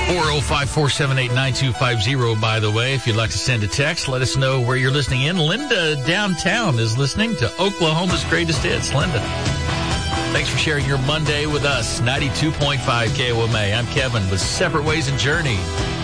405-478-9250, by the way, if you'd like to send a text, let us know where you're listening in. Linda downtown is listening to Oklahoma's Greatest Hits. Linda, thanks for sharing your Monday with us. 92.5 KOMA. I'm Kevin with Separate Ways and Journey.